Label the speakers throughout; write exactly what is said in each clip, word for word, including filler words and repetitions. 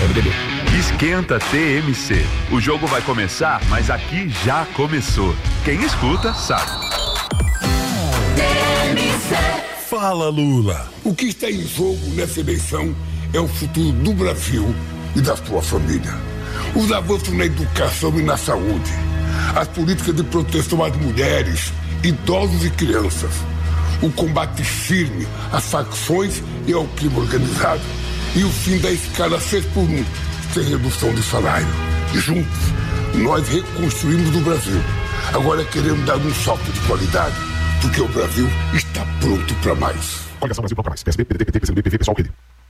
Speaker 1: R B B.
Speaker 2: Esquenta T M C. O jogo vai começar, mas aqui já começou. Quem escuta, sabe.
Speaker 3: T M C.
Speaker 4: Fala, Lula.
Speaker 5: O que está em jogo nessa eleição é o futuro do Brasil e da sua família. Os avanços na educação e na saúde. As políticas de proteção às mulheres, idosos e crianças. O combate firme às facções e ao crime organizado. E o fim da escala seis por um, sem redução de salário. Juntos, nós reconstruímos o Brasil. Agora queremos dar um salto de qualidade, porque o Brasil está pronto para mais.
Speaker 4: Coligação Brasil para mais. P S B, P D T, P T, P C do B, P V, Pessoal, P D.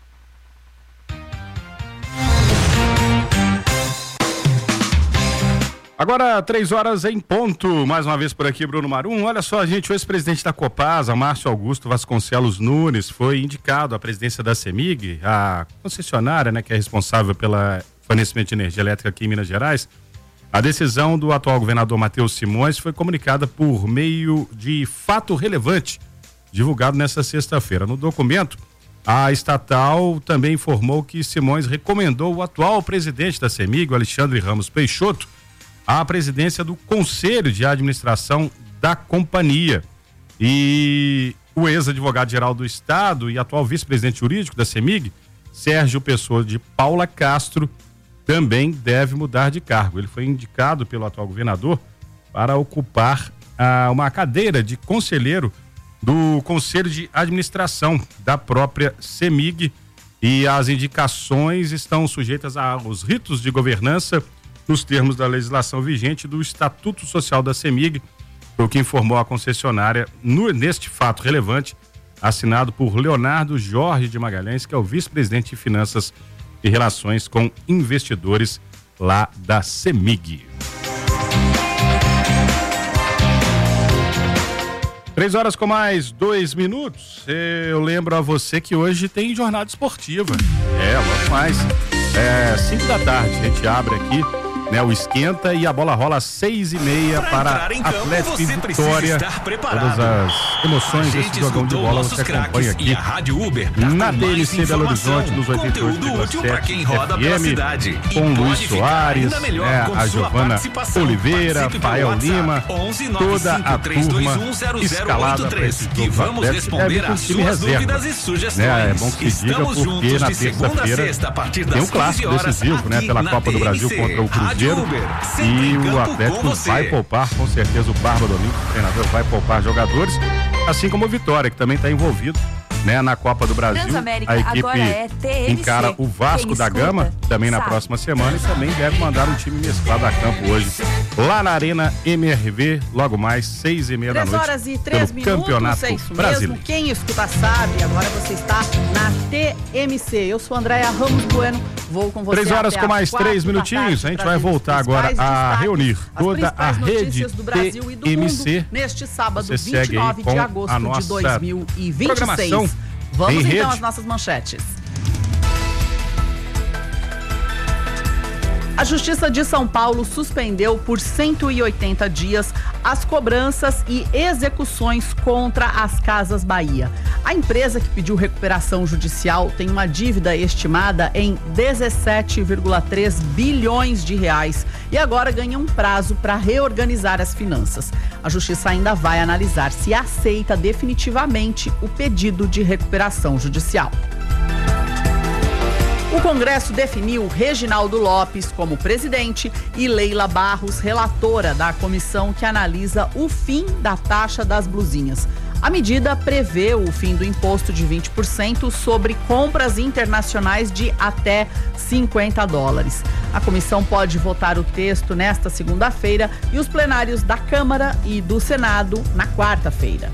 Speaker 6: Agora, três horas em ponto, mais uma vez por aqui, Bruno Marum. Olha só, gente, o ex-presidente da Copasa, Márcio Augusto Vasconcelos Nunes, foi indicado à presidência da CEMIG, a concessionária, né, que é responsável pelo fornecimento de energia elétrica aqui em Minas Gerais. A decisão do atual governador Matheus Simões foi comunicada por meio de fato relevante, divulgado nesta sexta-feira. No documento, a estatal também informou que Simões recomendou o atual presidente da CEMIG, Alexandre Ramos Peixoto, à presidência do Conselho de Administração da companhia. E o ex-advogado-geral do Estado e atual vice-presidente jurídico da CEMIG, Sérgio Pessoa de Paula Castro, também deve mudar de cargo. Ele foi indicado pelo atual governador para ocupar ah, uma cadeira de conselheiro do Conselho de Administração da própria CEMIG, e as indicações estão sujeitas aos ritos de governança nos termos da legislação vigente do Estatuto Social da CEMIG, o que informou a concessionária no, neste fato relevante, assinado por Leonardo Jorge de Magalhães, que é o vice-presidente de Finanças e Relações com Investidores lá da CEMIG. Três horas com mais dois minutos. Eu lembro a você que hoje tem jornada esportiva. É, logo mais. É, cinco da tarde, a gente abre aqui, né, o esquenta, e a bola rola às seis e meia para Atlético e Vitória. Todas as emoções desse jogão de bola você acompanha aqui na D M C Belo Horizonte, nos oitenta e oito vírgula sete F M, com Luiz Soares, né, a Giovana Oliveira, Rafael Lima, toda a turma escalada para esse jogo. Vamos responder às suas dúvidas e sugestões. É bom que se diga, porque na terça-feira tem um clássico decisivo, né, pela Copa do Brasil contra o Cruzeiro. E o Atlético vai poupar, com certeza, o Bárbaro Olímpico, o treinador, vai poupar jogadores, assim como o Vitória, que também está envolvido, né, na Copa do Brasil. A equipe é encara o Vasco da Gama também na sabe. próxima semana, e também deve mandar um time mesclado a campo hoje, lá na Arena M R V, logo mais, seis e meia da noite.
Speaker 7: três horas e três minutos,
Speaker 6: Campeonato
Speaker 7: é isso
Speaker 6: Brasileiro.
Speaker 7: mesmo. Quem escuta sabe, agora você está na T M C. Eu sou Andréia Ramos Bueno, vou com você.
Speaker 6: Três horas com mais três minutinhos,
Speaker 7: tarde,
Speaker 6: a gente vai voltar agora a reunir toda a rede
Speaker 7: do Brasil e do
Speaker 6: T M C
Speaker 7: mundo neste sábado,
Speaker 6: você
Speaker 7: vinte e nove de agosto de dois mil e vinte e seis. Vamos então rede. às nossas manchetes. A Justiça de São Paulo suspendeu por cento e oitenta dias as cobranças e execuções contra as Casas Bahia. A empresa que pediu recuperação judicial tem uma dívida estimada em dezessete vírgula três bilhões de reais e agora ganha um prazo para reorganizar as finanças. A Justiça ainda vai analisar se aceita definitivamente o pedido de recuperação judicial. O Congresso definiu Reginaldo Lopes como presidente e Leila Barros relatora da comissão que analisa o fim da taxa das blusinhas. A medida prevê o fim do imposto de vinte por cento sobre compras internacionais de até cinquenta dólares. A comissão pode votar o texto nesta segunda-feira e os plenários da Câmara e do Senado na quarta-feira.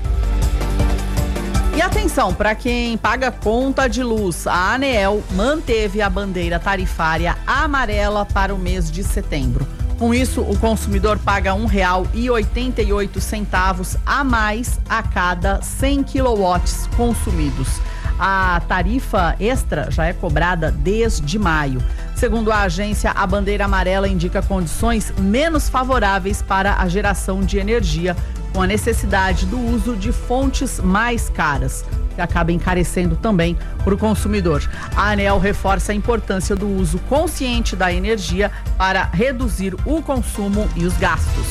Speaker 7: E atenção, para quem paga conta de luz, a ANEEL manteve a bandeira tarifária amarela para o mês de setembro. Com isso, o consumidor paga um real e oitenta e oito centavos a mais a cada cem quilowatts consumidos. A tarifa extra já é cobrada desde maio. Segundo a agência, a bandeira amarela indica condições menos favoráveis para a geração de energia, com a necessidade do uso de fontes mais caras. que acaba encarecendo também para o consumidor. A ANEEL reforça a importância do uso consciente da energia para reduzir o consumo e os gastos.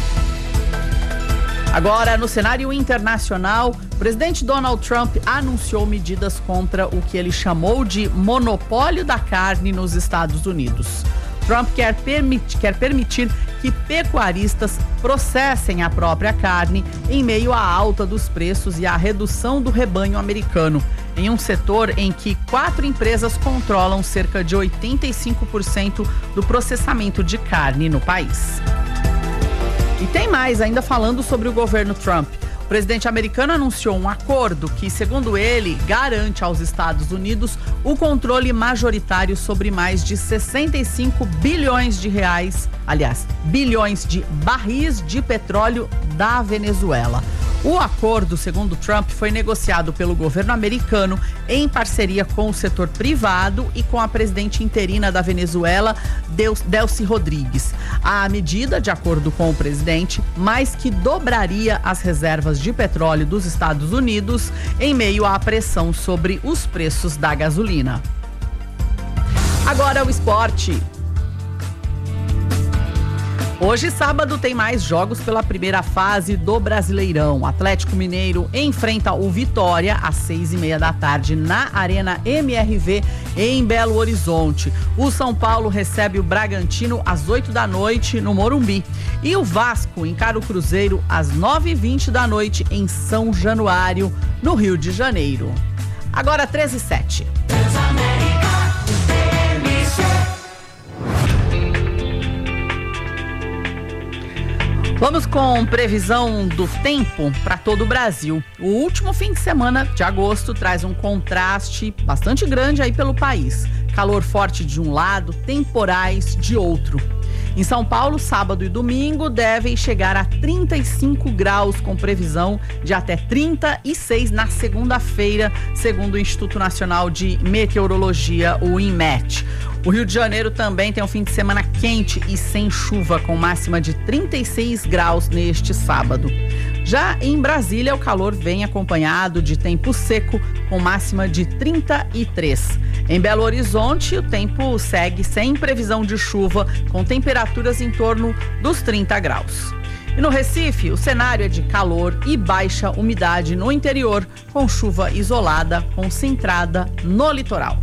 Speaker 7: Agora, no cenário internacional, o presidente Donald Trump anunciou medidas contra o que ele chamou de monopólio da carne nos Estados Unidos. Trump quer permitir, quer permitir que pecuaristas processem a própria carne em meio à alta dos preços e à redução do rebanho americano, em um setor em que quatro empresas controlam cerca de oitenta e cinco por cento do processamento de carne no país. E tem mais, ainda falando sobre o governo Trump. O presidente americano anunciou um acordo que, segundo ele, garante aos Estados Unidos o controle majoritário sobre mais de sessenta e cinco bilhões de reais, aliás, bilhões de barris de petróleo da Venezuela. O acordo, segundo Trump, foi negociado pelo governo americano em parceria com o setor privado e com a presidente interina da Venezuela, Delcy Rodrigues. A medida, de acordo com o presidente, mais que dobraria as reservas de petróleo dos Estados Unidos em meio à pressão sobre os preços da gasolina. Agora o esporte. Hoje, sábado, tem mais jogos pela primeira fase do Brasileirão. O Atlético Mineiro enfrenta o Vitória às seis e meia da tarde na Arena M R V em Belo Horizonte. O São Paulo recebe o Bragantino às oito da noite no Morumbi. E o Vasco encara o Cruzeiro às nove e vinte da noite em São Januário, no Rio de Janeiro. Agora treze e sete. Vamos com previsão do tempo para todo o Brasil. O último fim de semana de agosto traz um contraste bastante grande aí pelo país. Calor forte de um lado, temporais de outro. Em São Paulo, sábado e domingo devem chegar a trinta e cinco graus, com previsão de até trinta e seis na segunda-feira, segundo o Instituto Nacional de Meteorologia, o INMET. O Rio de Janeiro também tem um fim de semana quente e sem chuva, com máxima de trinta e seis graus neste sábado. Já em Brasília, o calor vem acompanhado de tempo seco, com máxima de trinta e três. Em Belo Horizonte, o tempo segue sem previsão de chuva, com temperaturas em torno dos trinta graus. E no Recife, o cenário é de calor e baixa umidade no interior, com chuva isolada concentrada no litoral.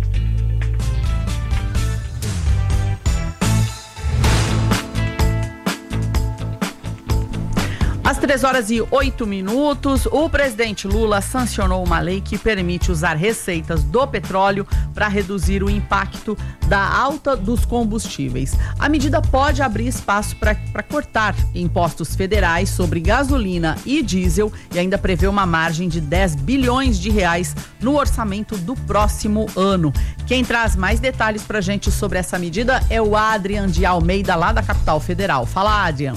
Speaker 7: Às três horas e oito minutos, o presidente Lula sancionou uma lei que permite usar receitas do petróleo para reduzir o impacto da alta dos combustíveis. A medida pode abrir espaço para cortar impostos federais sobre gasolina e diesel e ainda prevê uma margem de dez bilhões de reais no orçamento do próximo ano. Quem traz mais detalhes para a gente sobre essa medida é o Adrian de Almeida, lá da capital federal. Fala, Adrian.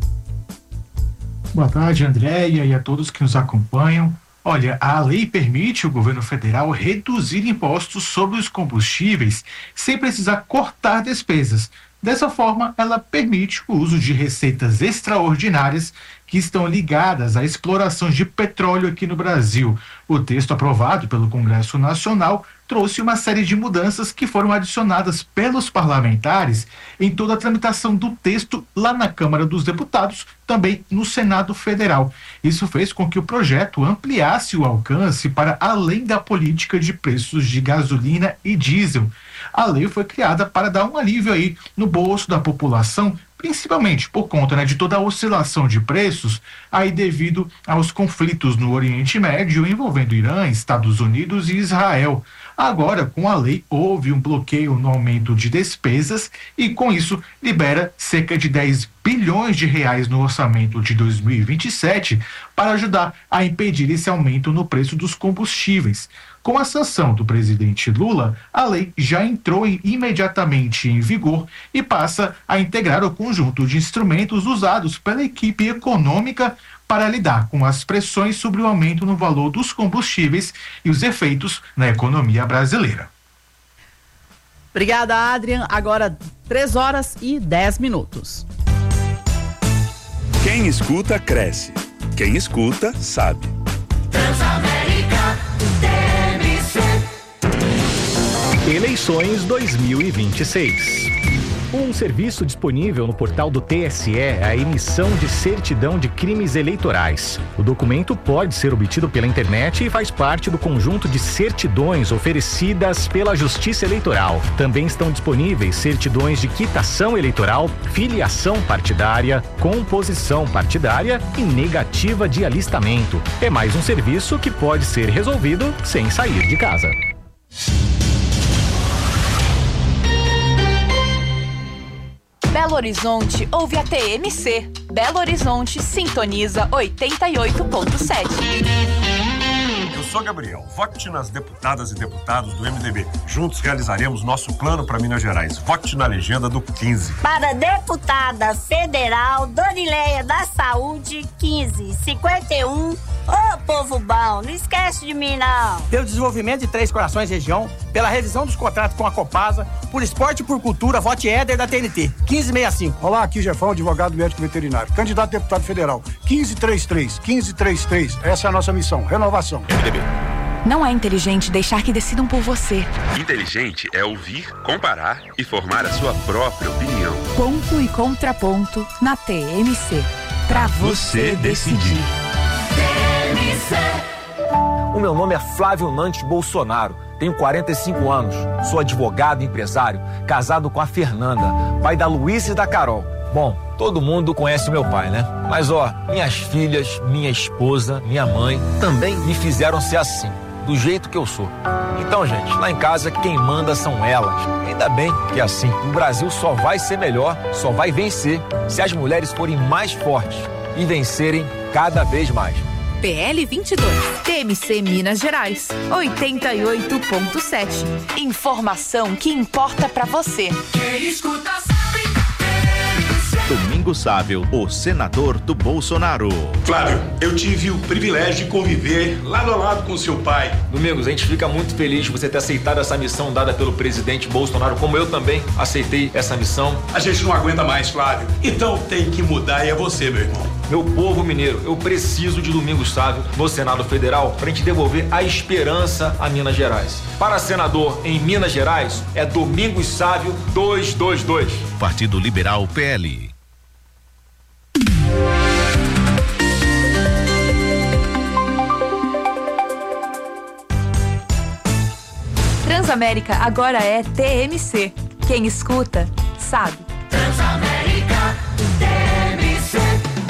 Speaker 1: Boa tarde, Andréia, e a todos que nos acompanham. Olha, a lei permite ao governo federal reduzir impostos sobre os combustíveis sem precisar cortar despesas. Dessa forma, ela permite o uso de receitas extraordinárias que estão ligadas à exploração de petróleo aqui no Brasil. O texto aprovado pelo Congresso Nacional trouxe uma série de mudanças que foram adicionadas pelos parlamentares em toda a tramitação do texto lá na Câmara dos Deputados, também no Senado Federal. Isso fez com que o projeto ampliasse o alcance para além da política de preços de gasolina e diesel. A lei foi criada para dar um alívio aí no bolso da população, principalmente por conta, né, de toda a oscilação de preços aí devido aos conflitos no Oriente Médio envolvendo Irã, Estados Unidos e Israel. Agora, com a lei, houve um bloqueio no aumento de despesas e, com isso, libera cerca de dez bilhões de reais no orçamento de dois mil e vinte e sete para ajudar a impedir esse aumento no preço dos combustíveis. Com a sanção do presidente Lula, a lei já entrou em, imediatamente em vigor e passa a integrar o conjunto de instrumentos usados pela equipe econômica para lidar com as pressões sobre o aumento no valor dos combustíveis e os efeitos na economia brasileira.
Speaker 7: Obrigada, Adrian. Agora, três horas e dez minutos.
Speaker 2: Quem escuta, cresce. Quem escuta, sabe.
Speaker 3: Transamérica.
Speaker 8: Eleições dois mil e vinte e seis. Um serviço disponível no portal do T S E é a emissão de certidão de crimes eleitorais. O documento pode ser obtido pela internet e faz parte do conjunto de certidões oferecidas pela Justiça Eleitoral. Também estão disponíveis certidões de quitação eleitoral, filiação partidária, composição partidária e negativa de alistamento. É mais um serviço que pode ser resolvido sem sair de casa.
Speaker 9: Belo Horizonte ouve a T M C. Belo Horizonte sintoniza oitenta e oito ponto sete.
Speaker 10: Eu sou Gabriel. Vote nas deputadas e deputados do M D B. Juntos realizaremos nosso plano para Minas Gerais. Vote na legenda do quinze.
Speaker 11: Para deputada federal, Dorileia da Saúde, quinze cinquenta e um. Ô, povo bom, não esquece de mim, não.
Speaker 12: Pelo desenvolvimento de Três Corações região, pela revisão dos contratos com a Copasa, por esporte e por cultura, vote Éder da T N T, quinze sessenta e cinco.
Speaker 13: Olá, aqui Jefão, advogado médico veterinário, candidato a deputado federal, quinze trinta e três, quinze trinta e três. Essa é a nossa missão, renovação.
Speaker 2: M D B.
Speaker 9: Não é inteligente deixar que decidam por você.
Speaker 2: Inteligente é ouvir, comparar e formar a sua própria opinião.
Speaker 9: Ponto e contraponto na T M C. Pra você decidir.
Speaker 14: O meu nome é Flávio Nantes Bolsonaro, tenho quarenta e cinco anos, sou advogado e empresário, casado com a Fernanda, pai da Luísa e da Carol. Bom, todo mundo conhece meu pai, né? Mas ó, minhas filhas, minha esposa, minha mãe também me fizeram ser assim, do jeito que eu sou. Então, gente, lá em casa quem manda são elas. Ainda bem que é assim. O Brasil só vai ser melhor, só vai vencer se as mulheres forem mais fortes e vencerem cada vez mais.
Speaker 9: P L vinte e dois, T M C Minas Gerais, oitenta e oito ponto sete. Informação que importa pra você.
Speaker 3: Quem escuta sabe.
Speaker 15: Domingos Sábio, o senador do Bolsonaro.
Speaker 16: Flávio, eu tive o privilégio de conviver lado a lado com seu pai.
Speaker 14: Domingos, a gente fica muito feliz de você ter aceitado essa missão dada pelo presidente Bolsonaro, como eu também aceitei essa missão.
Speaker 16: A gente não aguenta mais, Flávio. Então tem que mudar e é você, meu irmão.
Speaker 14: Meu povo mineiro, eu preciso de Domingos Sávio no Senado Federal pra gente devolver a esperança a Minas Gerais. Para senador em Minas Gerais, é Domingos Sávio duzentos e vinte e dois.
Speaker 15: Partido Liberal P L.
Speaker 9: Transamérica agora é T M C. Quem escuta, sabe.
Speaker 3: Transamérica, T M C.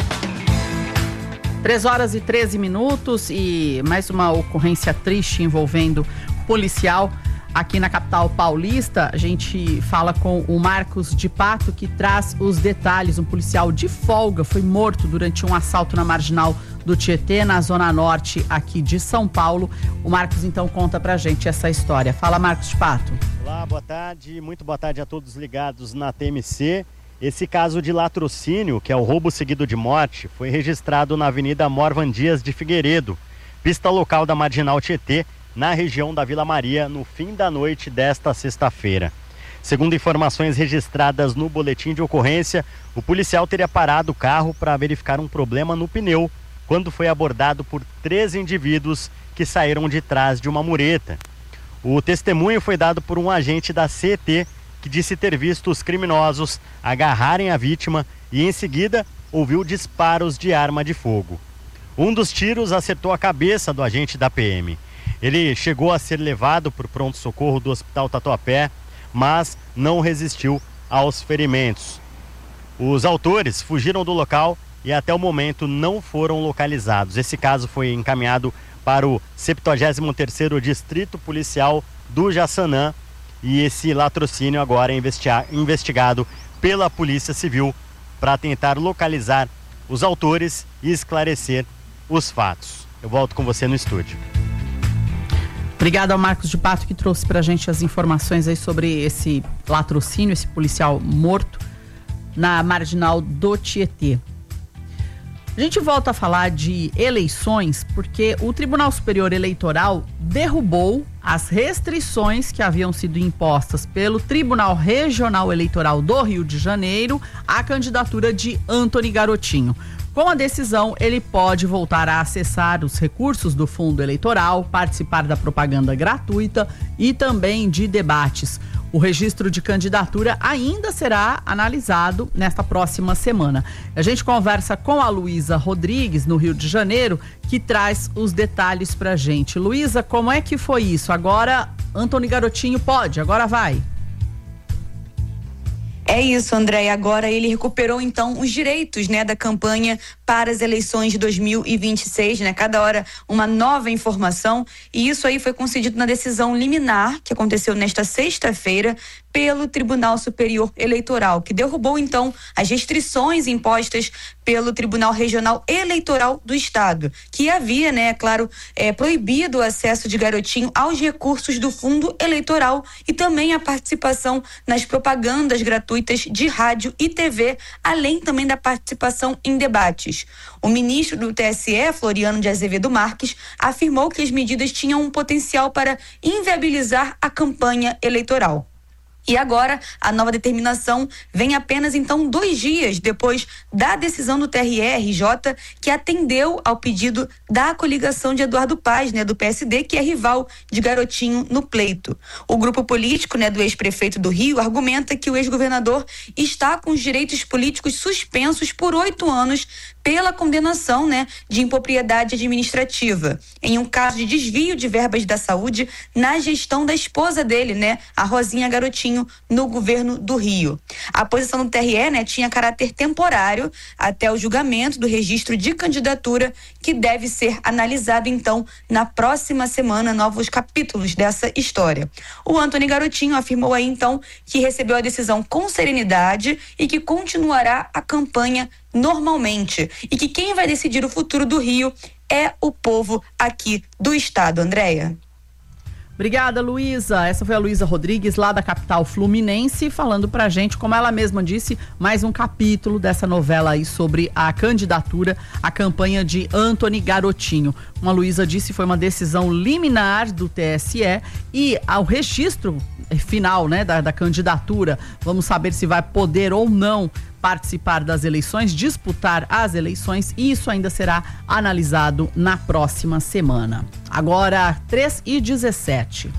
Speaker 7: três horas e treze minutos e mais uma ocorrência triste envolvendo policial aqui na capital paulista. A gente fala com o Marcos de Pato, que traz os detalhes. Um policial de folga foi morto durante um assalto na Marginal do Tietê, na zona norte aqui de São Paulo. O Marcos então conta pra gente essa história. Fala, Marcos de Pato.
Speaker 17: Olá, boa tarde, muito boa tarde a todos ligados na T M C. Esse caso de latrocínio, que é o roubo seguido de morte, foi registrado na Avenida Morvan Dias de Figueiredo, pista local da Marginal Tietê, na região da Vila Maria, no fim da noite desta sexta-feira. Segundo informações registradas no boletim de ocorrência, o policial teria parado o carro para verificar um problema no pneu, quando foi abordado por três indivíduos que saíram de trás de uma mureta. O testemunho foi dado por um agente da C E T, que disse ter visto os criminosos agarrarem a vítima e, em seguida, ouviu disparos de arma de fogo. Um dos tiros acertou a cabeça do agente da P M. Ele chegou a ser levado para o pronto-socorro do Hospital Tatuapé, mas não resistiu aos ferimentos. Os autores fugiram do local e até o momento não foram localizados. Esse caso foi encaminhado para o septuagésimo terceiro Distrito Policial do Jaçanã e esse latrocínio agora é investigado pela Polícia Civil para tentar localizar os autores e esclarecer os fatos. Eu volto com você no estúdio.
Speaker 7: Obrigado ao Marcos de Pato, que trouxe pra gente as informações aí sobre esse latrocínio, esse policial morto na Marginal do Tietê. A gente volta a falar de eleições porque o Tribunal Superior Eleitoral derrubou as restrições que haviam sido impostas pelo Tribunal Regional Eleitoral do Rio de Janeiro à candidatura de Antony Garotinho. Com a decisão, ele pode voltar a acessar os recursos do fundo eleitoral, participar da propaganda gratuita e também de debates. O registro de candidatura ainda será analisado nesta próxima semana. A gente conversa com a Luísa Rodrigues, no Rio de Janeiro, que traz os detalhes pra gente. Luísa, como é que foi isso? Agora, Antônio Garotinho pode, agora vai.
Speaker 18: É isso, André. Agora ele recuperou, então, os direitos, né, da campanha para as eleições de dois mil e vinte e seis, né? Cada hora uma nova informação. E isso aí foi concedido na decisão liminar que aconteceu nesta sexta-feira pelo Tribunal Superior Eleitoral, que derrubou, então, as restrições impostas pelo Tribunal Regional Eleitoral do Estado, que havia, né, claro, é, proibido o acesso de Garotinho aos recursos do fundo eleitoral e também a participação nas propagandas gratuitas de rádio e T V, além também da participação em debates. O ministro do T S E, Floriano de Azevedo Marques, afirmou que as medidas tinham um potencial para inviabilizar a campanha eleitoral. E agora, a nova determinação vem apenas, então, dois dias depois da decisão do T R R J, que atendeu ao pedido da coligação de Eduardo Paz, né, do P S D, que é rival de Garotinho no pleito. O grupo político, né, do ex-prefeito do Rio argumenta que o ex-governador está com os direitos políticos suspensos por oito anos pela condenação, né, de impropriedade administrativa, em um caso de desvio de verbas da saúde na gestão da esposa dele, né, a Rosinha Garotinho, no governo do Rio. A posição do T R E, né, tinha caráter temporário até o julgamento do registro de candidatura, que deve ser analisado, então, na próxima semana, novos capítulos dessa história. O Antônio Garotinho afirmou aí, então, que recebeu a decisão com serenidade e que continuará a campanha normalmente, e que quem vai decidir o futuro do Rio é o povo aqui do estado. Andréia.
Speaker 7: Obrigada, Luísa. Essa foi a Luísa Rodrigues, lá da capital fluminense, falando pra gente, como ela mesma disse, mais um capítulo dessa novela aí sobre a candidatura, a campanha de Antônio Garotinho. Como a Luísa disse, foi uma decisão liminar do T S E e ao registro final, né, da, da candidatura, vamos saber se vai poder ou não participar das eleições, disputar as eleições, e isso ainda será analisado na próxima semana. Agora, três e dezessete.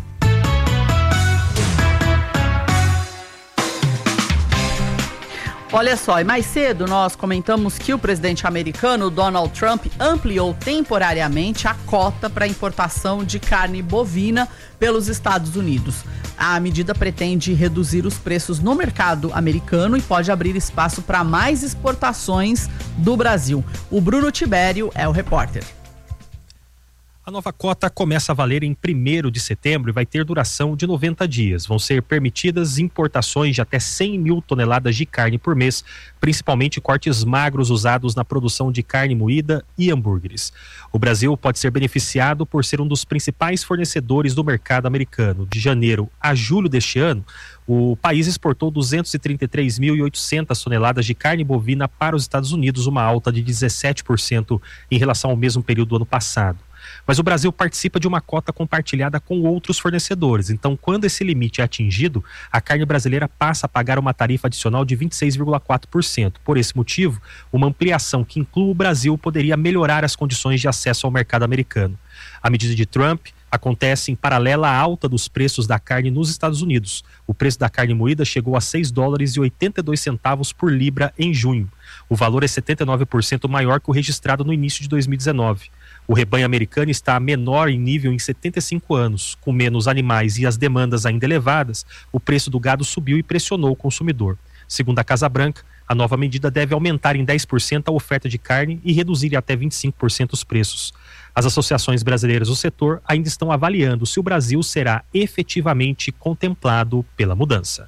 Speaker 7: Olha só, e mais cedo nós comentamos que o presidente americano Donald Trump ampliou temporariamente a cota para importação de carne bovina pelos Estados Unidos. A medida pretende reduzir os preços no mercado americano e pode abrir espaço para mais exportações do Brasil. O Bruno Tibério é o repórter.
Speaker 19: A nova cota começa a valer em primeiro de setembro e vai ter duração de noventa dias. Vão ser permitidas importações de até cem mil toneladas de carne por mês, principalmente cortes magros usados na produção de carne moída e hambúrgueres. O Brasil pode ser beneficiado por ser um dos principais fornecedores do mercado americano. De janeiro a julho deste ano, o país exportou duzentos e trinta e três mil e oitocentas toneladas de carne bovina para os Estados Unidos, uma alta de dezessete por cento em relação ao mesmo período do ano passado. Mas o Brasil participa de uma cota compartilhada com outros fornecedores. Então, quando esse limite é atingido, a carne brasileira passa a pagar uma tarifa adicional de vinte e seis vírgula quatro por cento. Por esse motivo, uma ampliação que inclua o Brasil poderia melhorar as condições de acesso ao mercado americano. A medida de Trump acontece em paralelo à alta dos preços da carne nos Estados Unidos. O preço da carne moída chegou a seis dólares e oitenta e dois centavos por libra em junho. O valor é setenta e nove por cento maior que o registrado no início de dois mil e dezenove. O rebanho americano está menor em nível em setenta e cinco anos. Com menos animais e as demandas ainda elevadas, o preço do gado subiu e pressionou o consumidor. Segundo a Casa Branca, a nova medida deve aumentar em dez por cento a oferta de carne e reduzir em até vinte e cinco por cento os preços. As associações brasileiras do setor ainda estão avaliando se o Brasil será efetivamente contemplado pela mudança.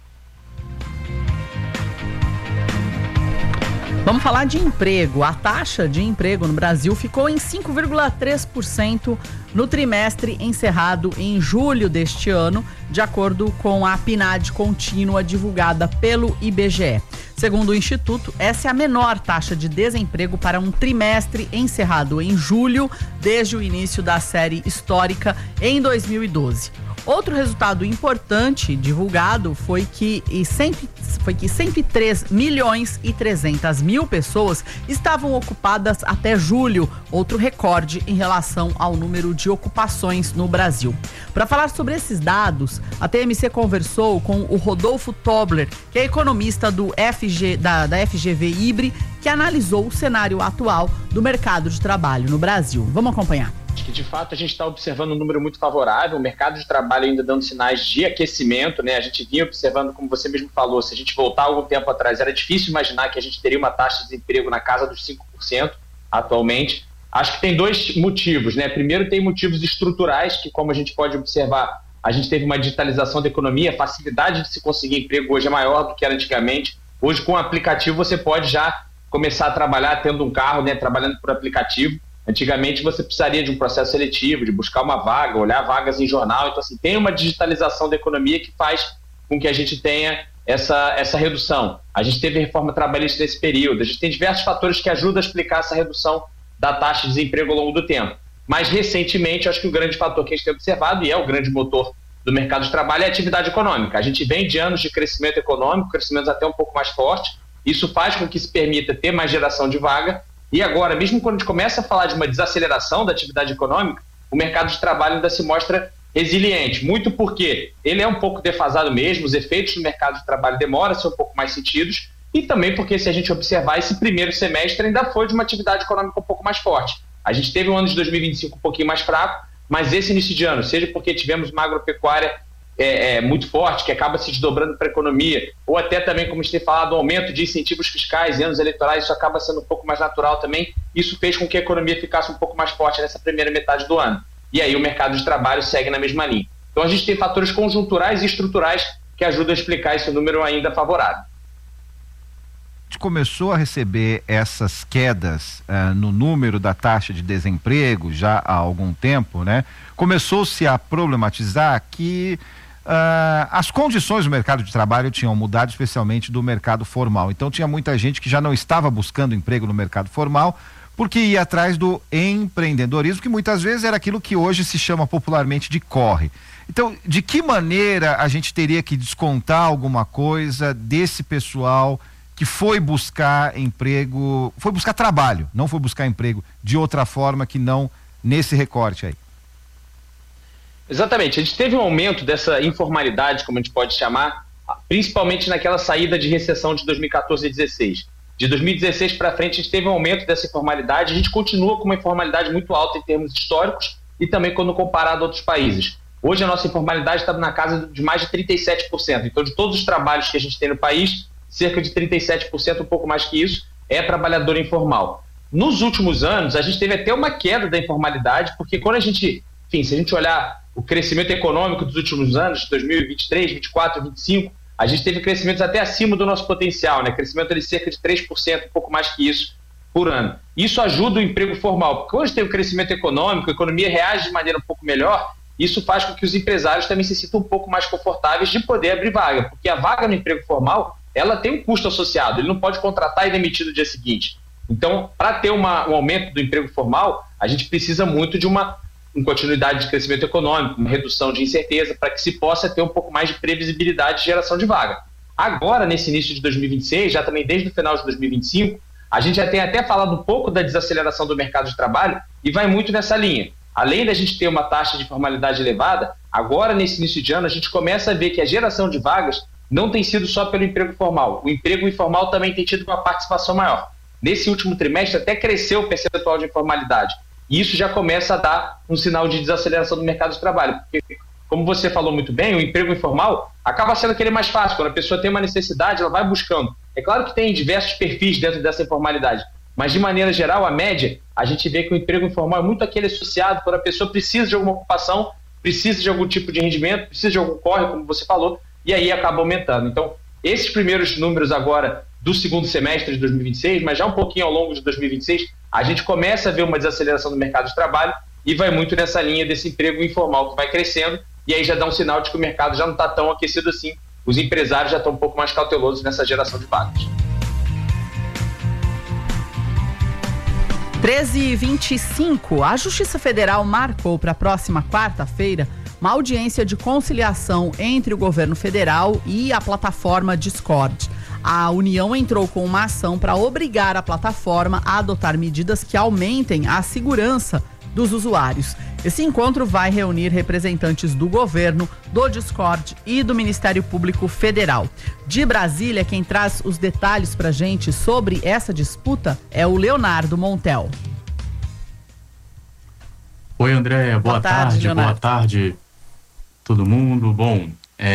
Speaker 7: Vamos falar de emprego. A taxa de emprego no Brasil ficou em cinco vírgula três por cento no trimestre encerrado em julho deste ano, de acordo com a P N A D contínua divulgada pelo I B G E. Segundo o Instituto, essa é a menor taxa de desemprego para um trimestre encerrado em julho, desde o início da série histórica em dois mil e doze. Outro resultado importante divulgado foi que contas foi que cento e três milhões e trezentas mil pessoas estavam ocupadas até julho, outro recorde em relação ao número de ocupações no Brasil. Para falar sobre esses dados, a T M C conversou com o Rodolfo Tobler, que é economista do F G, da, da F G V Ibre, que analisou o cenário atual do mercado de trabalho no Brasil. Vamos acompanhar.
Speaker 20: Acho que, de fato, a gente está observando um número muito favorável, o mercado de trabalho ainda dando sinais de aquecimento, né? A gente vinha observando, como você mesmo falou, se a gente voltar algum tempo atrás, era difícil imaginar que a gente teria uma taxa de desemprego na casa dos cinco por cento atualmente. Acho que tem dois motivos, né? Primeiro, tem motivos estruturais, que, como a gente pode observar, a gente teve uma digitalização da economia, a facilidade de se conseguir emprego hoje é maior do que era antigamente. Hoje, com o aplicativo, você pode já começar a trabalhar tendo um carro, né? Trabalhando por aplicativo. Antigamente você precisaria de um processo seletivo, de buscar uma vaga, olhar vagas em jornal. Então, assim, tem uma digitalização da economia que faz com que a gente tenha essa, essa redução. A gente teve reforma trabalhista nesse período. A gente tem diversos fatores que ajudam a explicar essa redução da taxa de desemprego ao longo do tempo. Mas, recentemente, acho que o grande fator que a gente tem observado, e é o grande motor do mercado de trabalho, é a atividade econômica. A gente vem de anos de crescimento econômico, crescimentos até um pouco mais fortes. Isso faz com que se permita ter mais geração de vaga. E agora, mesmo quando a gente começa a falar de uma desaceleração da atividade econômica, o mercado de trabalho ainda se mostra resiliente, muito porque ele é um pouco defasado mesmo, os efeitos do mercado de trabalho demoram a ser um pouco mais sentidos, e também porque, se a gente observar, esse primeiro semestre ainda foi de uma atividade econômica um pouco mais forte. A gente teve um ano de dois mil e vinte e cinco um pouquinho mais fraco, mas esse início de ano, seja porque tivemos uma agropecuária É, é, muito forte, que acaba se desdobrando para a economia, ou até também, como a gente tem falado, o aumento de incentivos fiscais em anos eleitorais, isso acaba sendo um pouco mais natural também. Isso fez com que a economia ficasse um pouco mais forte nessa primeira metade do ano. E aí o mercado de trabalho segue na mesma linha. Então a gente tem fatores conjunturais e estruturais que ajudam a explicar esse número ainda favorável.
Speaker 21: A gente começou a receber essas quedas uh, no número da taxa de desemprego já há algum tempo, né? Começou-se a problematizar que Uh, as condições do mercado de trabalho tinham mudado, especialmente do mercado formal. Então tinha muita gente que já não estava buscando emprego no mercado formal porque ia atrás do empreendedorismo, que muitas vezes era aquilo que hoje se chama popularmente de corre. Então, de que maneira a gente teria que descontar alguma coisa desse pessoal que foi buscar emprego, foi buscar trabalho, não foi buscar emprego de outra forma que não nesse recorte aí?
Speaker 20: Exatamente, a gente teve um aumento dessa informalidade, como a gente pode chamar, principalmente naquela saída de recessão de dois mil e quatorze e dois mil e dezesseis. De dois mil e dezesseis para frente a gente teve um aumento dessa informalidade, a gente continua com uma informalidade muito alta em termos históricos e também quando comparado a outros países. Hoje a nossa informalidade está na casa de mais de trinta e sete por cento, então de todos os trabalhos que a gente tem no país, cerca de trinta e sete por cento, um pouco mais que isso, é trabalhador informal. Nos últimos anos a gente teve até uma queda da informalidade, porque quando a gente, enfim, se a gente olhar o crescimento econômico dos últimos anos, dois mil e vinte e três, vinte e quatro, vinte e cinco, a gente teve crescimentos até acima do nosso potencial, né? Crescimento de cerca de três por cento, um pouco mais que isso, por ano. Isso ajuda o emprego formal, porque hoje tem o crescimento econômico, a economia reage de maneira um pouco melhor, isso faz com que os empresários também se sintam um pouco mais confortáveis de poder abrir vaga, porque a vaga no emprego formal, ela tem um custo associado, ele não pode contratar e demitir no dia seguinte. Então, para ter uma, um aumento do emprego formal, a gente precisa muito de uma com continuidade de crescimento econômico, uma redução de incerteza, para que se possa ter um pouco mais de previsibilidade de geração de vaga. Agora, nesse início de dois mil e vinte e seis, já também desde o final de dois mil e vinte e cinco, a gente já tem até falado um pouco da desaceleração do mercado de trabalho e vai muito nessa linha. Além da gente ter uma taxa de formalidade elevada, agora, nesse início de ano, a gente começa a ver que a geração de vagas não tem sido só pelo emprego formal. O emprego informal também tem tido uma participação maior. Nesse último trimestre, até cresceu o percentual de informalidade. E isso já começa a dar um sinal de desaceleração do mercado de trabalho. Porque, como você falou muito bem, o emprego informal acaba sendo aquele mais fácil. Quando a pessoa tem uma necessidade, ela vai buscando. É claro que tem diversos perfis dentro dessa informalidade, mas, de maneira geral, a média, a gente vê que o emprego informal é muito aquele associado quando a pessoa precisa de alguma ocupação, precisa de algum tipo de rendimento, precisa de algum corre, como você falou, e aí acaba aumentando. Então, esses primeiros números agora do segundo semestre de dois mil e vinte e seis, mas já um pouquinho ao longo de dois mil e vinte e seis, a gente começa a ver uma desaceleração do mercado de trabalho e vai muito nessa linha desse emprego informal que vai crescendo, e aí já dá um sinal de que o mercado já não está tão aquecido assim. Os empresários já estão um pouco mais cautelosos nessa geração de vagas.
Speaker 7: treze e vinte e cinco, a Justiça Federal marcou para a próxima quarta-feira uma audiência de conciliação entre o governo federal e a plataforma Discord. A União entrou com uma ação para obrigar a plataforma a adotar medidas que aumentem a segurança dos usuários. Esse encontro vai reunir representantes do governo, do Discord e do Ministério Público Federal. De Brasília, quem traz os detalhes para a gente sobre essa disputa é o Leonardo Montel.
Speaker 5: Oi, André, boa, boa tarde, tarde boa tarde todo mundo. Bom,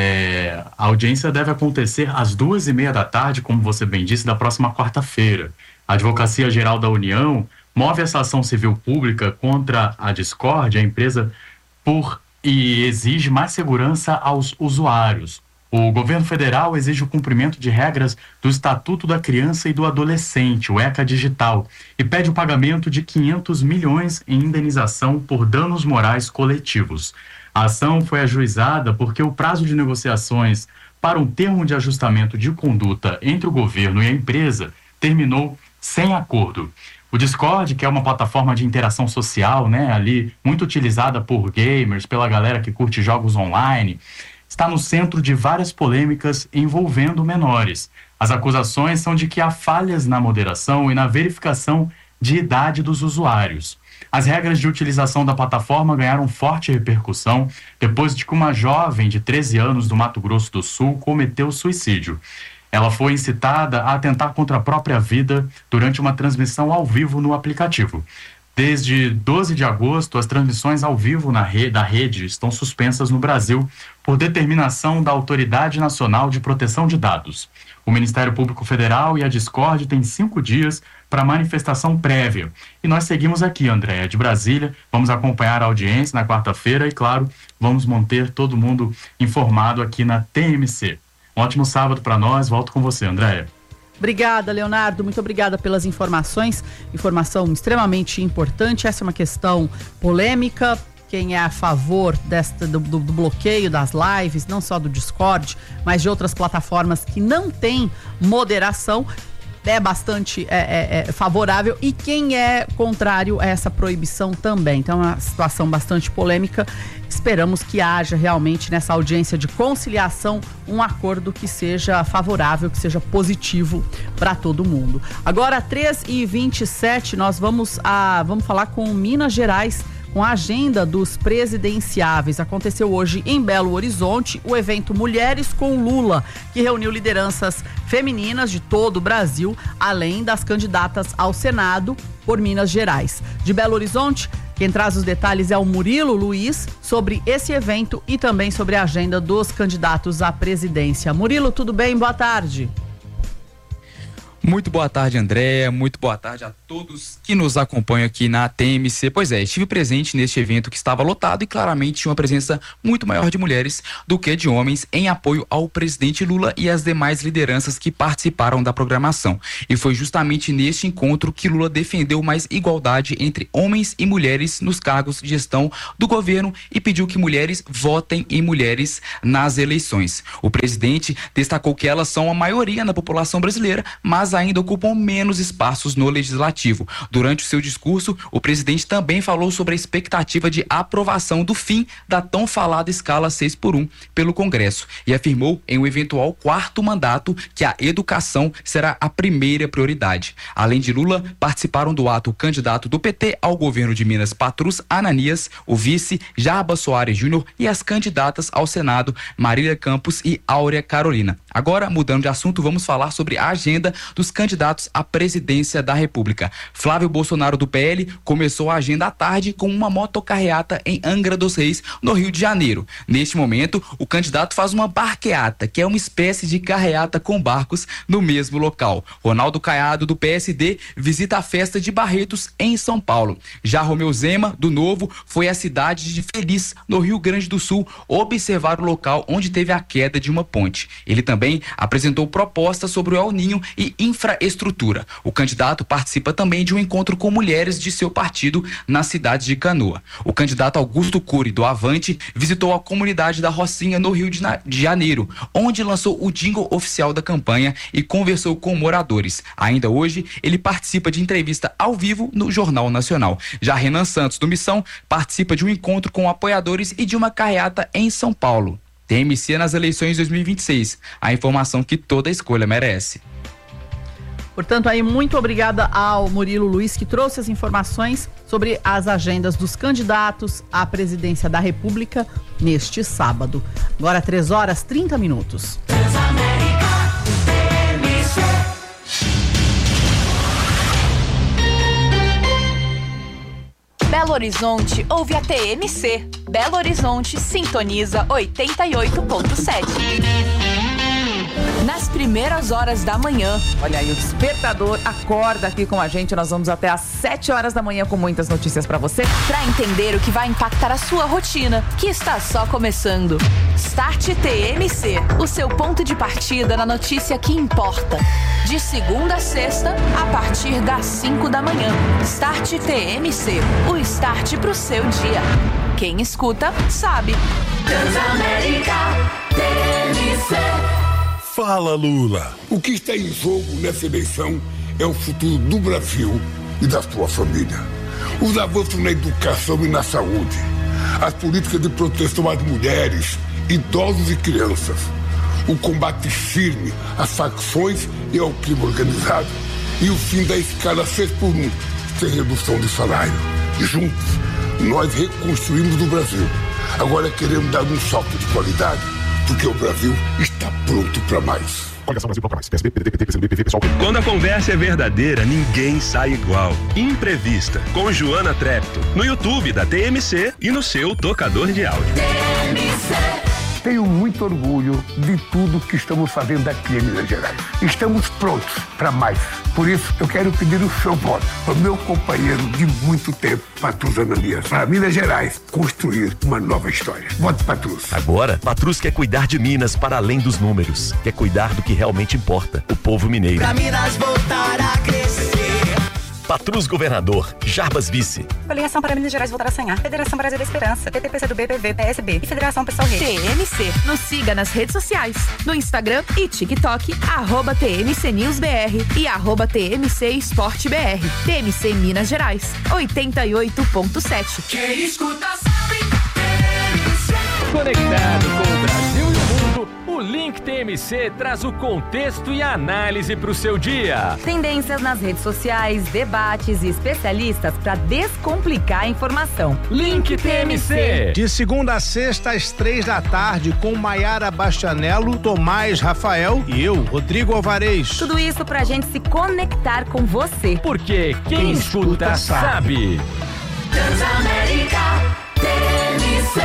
Speaker 5: é, a audiência deve acontecer às duas e meia da tarde, como você bem disse, da próxima quarta-feira. A Advocacia Geral da União move essa ação civil pública contra a Discord, a empresa, por e exige mais segurança aos usuários. O governo federal exige o cumprimento de regras do Estatuto da Criança e do Adolescente, o ECA Digital, e pede o pagamento de quinhentos milhões em indenização por danos morais coletivos. A ação foi ajuizada porque o prazo de negociações para um termo de ajustamento de conduta entre o governo e a empresa terminou sem acordo. O Discord, que é uma plataforma de interação social, né, ali muito utilizada por gamers, pela galera que curte jogos online, está no centro de várias polêmicas envolvendo menores. As acusações são de que há falhas na moderação e na verificação de idade dos usuários. As regras de utilização da plataforma ganharam forte repercussão depois de que uma jovem de treze anos do Mato Grosso do Sul cometeu suicídio. Ela foi incitada a atentar contra a própria vida durante uma transmissão ao vivo no aplicativo. Desde doze de agosto, as transmissões ao vivo na rede, da rede estão suspensas no Brasil por determinação da Autoridade Nacional de Proteção de Dados. O Ministério Público Federal e a Discord têm cinco dias para manifestação prévia. E nós seguimos aqui, Andréia, de Brasília. Vamos acompanhar a audiência na quarta-feira e, claro, vamos manter todo mundo informado aqui na T M C. Um ótimo sábado para nós. Volto com você, Andréia.
Speaker 7: Obrigada, Leonardo. Muito obrigada pelas informações. Informação extremamente importante. Essa é uma questão polêmica. Quem é a favor desta, do, do, do bloqueio das lives, não só do Discord, mas de outras plataformas que não têm moderação, é bastante é, é, é favorável. E quem é contrário a essa proibição também. Então é uma situação bastante polêmica. Esperamos que haja realmente nessa audiência de conciliação um acordo que seja favorável, que seja positivo para todo mundo. Agora, três e vinte e sete, nós vamos, a, vamos falar com Minas Gerais, com a agenda dos presidenciáveis. Aconteceu hoje em Belo Horizonte o evento Mulheres com Lula, que reuniu lideranças femininas de todo o Brasil, além das candidatas ao Senado por Minas Gerais. De Belo Horizonte, quem traz os detalhes é o Murilo Luiz sobre esse evento e também sobre a agenda dos candidatos à presidência. Murilo, tudo bem? Boa tarde.
Speaker 22: Muito boa tarde, Andréa. Muito boa tarde a todos que nos acompanham aqui na T M C. Pois é, estive presente neste evento que estava lotado e claramente tinha uma presença muito maior de mulheres do que de homens em apoio ao presidente Lula e às demais lideranças que participaram da programação. E foi justamente neste encontro que Lula defendeu mais igualdade entre homens e mulheres nos cargos de gestão do governo e pediu que mulheres votem em mulheres nas eleições. O presidente destacou que elas são a maioria na população brasileira, mas ainda ocupam menos espaços no legislativo. Durante o seu discurso, o presidente também falou sobre a expectativa de aprovação do fim da tão falada escala seis por um pelo Congresso e afirmou em um eventual quarto mandato que a educação será a primeira prioridade. Além de Lula, participaram do ato o candidato do P T ao governo de Minas, Patrus Ananias, o vice Jarbas Soares Júnior e as candidatas ao Senado, Marília Campos e Áurea Carolina. Agora, mudando de assunto, vamos falar sobre a agenda dos candidatos à presidência da República. Flávio Bolsonaro, do P L, começou a agenda à tarde com uma motocarreata em Angra dos Reis, no Rio de Janeiro. Neste momento, o candidato faz uma barqueata, que é uma espécie de carreata com barcos no mesmo local. Ronaldo Caiado, do P S D, visita a festa de Barretos, em São Paulo. Já Romeu Zema, do Novo, foi à cidade de Feliz, no Rio Grande do Sul, observar o local onde teve a queda de uma ponte. Ele também apresentou propostas sobre o El Ninho e infraestrutura. O candidato participa também de um encontro com mulheres de seu partido na cidade de Canoa. O candidato Augusto Cury, do Avante, visitou a comunidade da Rocinha, no Rio de Janeiro, onde lançou o jingle oficial da campanha e conversou com moradores. Ainda hoje, ele participa de entrevista ao vivo no Jornal Nacional. Já Renan Santos, do Missão, participa de um encontro com apoiadores e de uma carreata em São Paulo. T M C nas eleições dois mil e vinte e seis. A informação que toda escolha merece.
Speaker 7: Portanto, aí, muito obrigada ao Murilo Luiz, que trouxe as informações sobre as agendas dos candidatos à presidência da República neste sábado. Agora, três horas e trinta minutos.
Speaker 9: Belo Horizonte ouve a T M C. Belo Horizonte sintoniza oitenta e oito ponto sete. Nas primeiras horas da manhã.
Speaker 4: Olha aí, o despertador acorda aqui com a gente. Nós vamos até às sete horas da manhã com muitas notícias pra você.
Speaker 9: Pra entender o que vai impactar a sua rotina, que está só começando. Start T M C, o seu ponto de partida na notícia que importa. De segunda a sexta, a partir das cinco da manhã. Start T M C, o start pro seu dia. Quem escuta, sabe.
Speaker 3: Transamérica T M C.
Speaker 6: Fala, Lula. O que está em jogo nessa eleição é o futuro do Brasil e da sua família. Os avanços na educação e na saúde, as políticas de proteção às mulheres, idosos e crianças, o combate firme às facções e ao crime organizado e o fim da escala seis por um, sem redução de salário. Juntos, nós reconstruímos o Brasil. Agora queremos dar um salto de qualidade, porque o Brasil está pronto para mais.
Speaker 23: Quando a conversa é verdadeira, ninguém sai igual. Imprevista, com Joana Trepto, no YouTube da T M C e no seu tocador de áudio.
Speaker 6: Tenho muito orgulho de tudo que estamos fazendo aqui em Minas Gerais. Estamos prontos para mais. Por isso, eu quero pedir o seu voto para o meu companheiro de muito tempo, Patrus Ananias, para Minas Gerais construir uma nova história. Vote Patrus.
Speaker 24: Agora, Patrus quer cuidar de Minas para além dos números. Quer cuidar do que realmente importa, o povo mineiro.
Speaker 3: Pra Minas voltar a crescer.
Speaker 24: Patrus Governador, Jarbas Vice.
Speaker 25: Coligação para Minas Gerais voltar a sonhar. Federação Brasil da Esperança, T T P C do B P V, P S B e Federação Pessoal Rede.
Speaker 9: T M C. Nos siga nas redes sociais, no Instagram e TikTok, arroba T M C News B R e arroba T M C Esporte B R. T M C Minas Gerais, oitenta e oito ponto sete.
Speaker 3: Quem escuta sabe. T M C.
Speaker 26: Conectado com o Brasil e o mundo, o Link T M C traz o contexto e a análise para o seu dia.
Speaker 27: Tendências nas redes sociais, debates e especialistas para descomplicar a informação.
Speaker 26: Link T M C.
Speaker 28: De segunda a sexta, às três da tarde, com Maiara Bastianello, Tomás Rafael e eu, Rodrigo Alvarez.
Speaker 27: Tudo isso pra gente se conectar com você.
Speaker 26: Porque quem, quem escuta, escuta sabe.
Speaker 3: Transamérica T M C.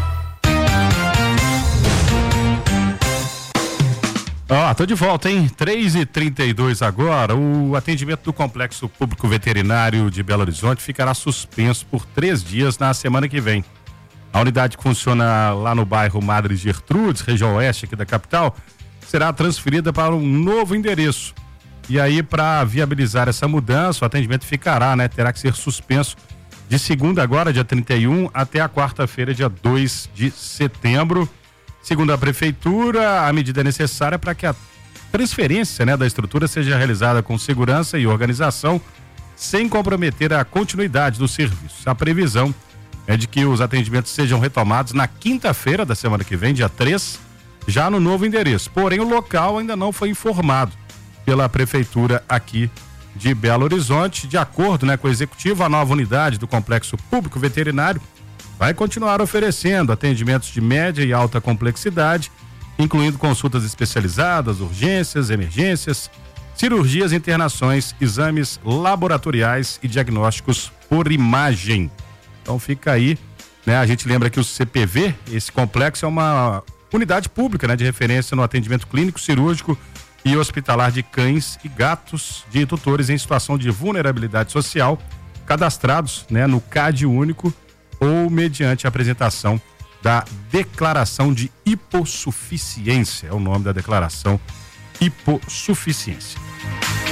Speaker 29: Ó, oh, tô de volta, hein? três e trinta e dois agora. O atendimento do Complexo Público Veterinário de Belo Horizonte ficará suspenso por três dias na semana que vem. A unidade que funciona lá no bairro Madre Gertrudes, região oeste aqui da capital, será transferida para um novo endereço. E aí, para viabilizar essa mudança, o atendimento ficará, né? Terá que ser suspenso de segunda agora, dia trinta e um, até a quarta-feira, dia dois de setembro. Segundo a prefeitura, a medida é necessária para que a transferência, né, da estrutura seja realizada com segurança e organização, sem comprometer a continuidade do serviço. A previsão é de que os atendimentos sejam retomados na quinta-feira da semana que vem, dia três, já no novo endereço. Porém, o local ainda não foi informado pela prefeitura aqui de Belo Horizonte. De acordo, né, com o executivo, a nova unidade do Complexo Público Veterinário vai continuar oferecendo atendimentos de média e alta complexidade, incluindo consultas especializadas, urgências, emergências, cirurgias, internações, exames laboratoriais e diagnósticos por imagem. Então fica aí, né? A gente lembra que o C P V, esse complexo é uma unidade pública, né, de referência no atendimento clínico, cirúrgico e hospitalar de cães e gatos de tutores em situação de vulnerabilidade social, cadastrados, né, no C A D único ou mediante a apresentação da declaração de hipossuficiência, é o nome da declaração, hipossuficiência.